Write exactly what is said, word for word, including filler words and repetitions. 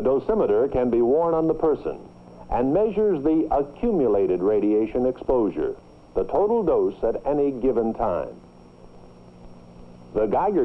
dosimeter can be worn on the person and measures the accumulated radiation exposure, the total dose at any given time. The Geiger